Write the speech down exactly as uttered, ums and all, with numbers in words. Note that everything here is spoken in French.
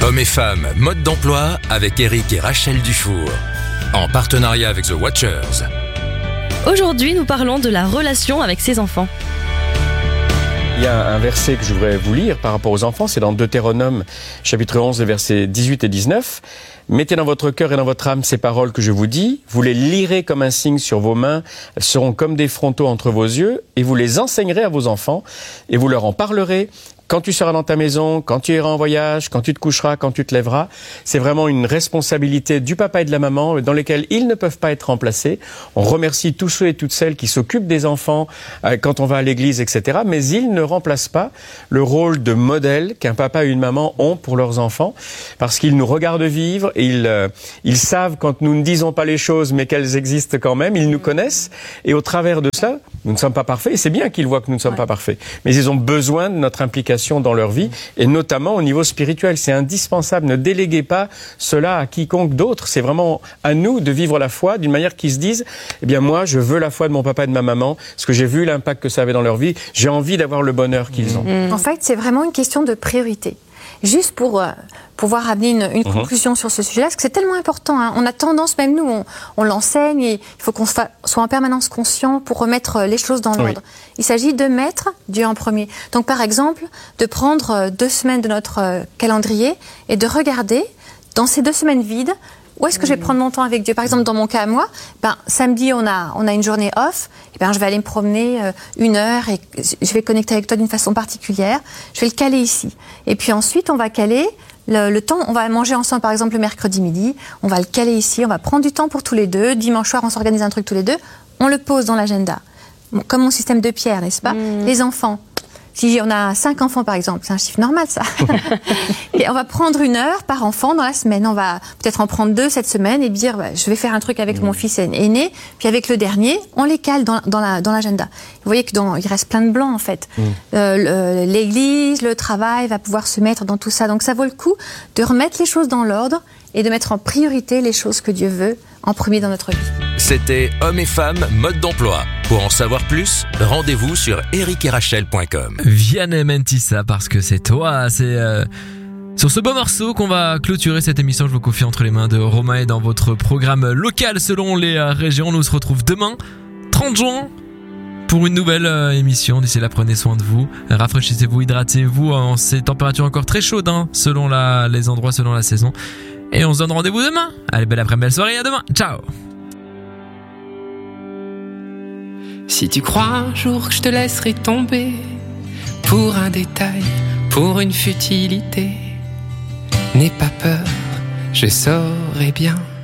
Hommes et femmes, mode d'emploi avec Eric et Rachel Dufour. En partenariat avec The Watchers. Aujourd'hui, nous parlons de la relation avec ses enfants. Il y a un verset que je voudrais vous lire par rapport aux enfants, c'est dans Deutéronome, chapitre onze, versets dix-huit et dix-neuf. « Mettez dans votre cœur et dans votre âme ces paroles que je vous dis, vous les lirez comme un signe sur vos mains, elles seront comme des frontaux entre vos yeux, et vous les enseignerez à vos enfants, et vous leur en parlerez quand tu seras dans ta maison, quand tu iras en voyage, quand tu te coucheras, quand tu te lèveras. » C'est vraiment une responsabilité du papa et de la maman dans lesquelles ils ne peuvent pas être remplacés. On remercie tous ceux et toutes celles qui s'occupent des enfants euh, quand on va à l'église, et cetera. Mais ils ne remplacent pas le rôle de modèle qu'un papa et une maman ont pour leurs enfants, parce qu'ils nous regardent vivre et ils, euh, ils savent quand nous ne disons pas les choses, mais qu'elles existent quand même. Ils nous connaissent et au travers de cela, nous ne sommes pas parfaits. Et c'est bien qu'ils voient que nous ne sommes ouais. pas parfaits. Mais ils ont besoin de notre implication dans leur vie, et notamment au niveau spirituel. C'est indispensable. Ne déléguez pas cela à quiconque d'autre. C'est vraiment à nous de vivre la foi d'une manière qu'ils se disent, eh bien moi, je veux la foi de mon papa et de ma maman, parce que j'ai vu l'impact que ça avait dans leur vie. J'ai envie d'avoir le bonheur qu'ils ont. Mmh. En fait, c'est vraiment une question de priorité. Juste pour euh, pouvoir amener une, une mmh. conclusion sur ce sujet-là, parce que c'est tellement important. Hein. On a tendance, même nous, on, on l'enseigne, et il faut qu'on soit en permanence conscient pour remettre les choses dans l'ordre. Oui. Il s'agit de mettre Dieu en premier. Donc, par exemple, de prendre deux semaines de notre euh, calendrier et de regarder, dans ces deux semaines vides, où est-ce que je vais prendre mon temps avec Dieu? Par exemple, dans mon cas à moi, ben, samedi, on a, on a une journée off. Et ben, je vais aller me promener euh, une heure et je vais connecter avec toi d'une façon particulière. Je vais le caler ici. Et puis ensuite, on va caler le, le temps. On va manger ensemble, par exemple, le mercredi midi. On va le caler ici. On va prendre du temps pour tous les deux. Dimanche soir, on s'organise un truc tous les deux. On le pose dans l'agenda. Bon, comme mon système de pierre, n'est-ce pas? Mmh. Les enfants. Si on a cinq enfants, par exemple, c'est un chiffre normal, ça. Et on va prendre une heure par enfant dans la semaine. On va peut-être en prendre deux cette semaine et dire, bah, je vais faire un truc avec mmh. mon fils aîné, puis avec le dernier, on les cale dans, dans, la, dans l'agenda. Vous voyez que dans, il reste plein de blancs, en fait. Mmh. Euh, le, l'église, le travail va pouvoir se mettre dans tout ça. Donc ça vaut le coup de remettre les choses dans l'ordre et de mettre en priorité les choses que Dieu veut en premier dans notre vie. C'était Hommes et femmes, mode d'emploi. Pour en savoir plus, rendez-vous sur eric et rachel point com. Vianney Mentissa, parce que c'est toi, c'est euh, sur ce beau morceau qu'on va clôturer cette émission. Je vous confie entre les mains de Romain et dans votre programme local selon les euh, régions. Nous se retrouve demain, trente juin, pour une nouvelle euh, émission. D'ici là, prenez soin de vous, rafraîchissez-vous, hydratez-vous en ces températures encore très chaudes, hein, selon la, les endroits, selon la saison. Et on se donne rendez-vous demain. Allez, belle après-midi, belle soirée, à demain. Ciao. Si tu crois un jour que je te laisserai tomber pour un détail, pour une futilité, n'aie pas peur, je saurai bien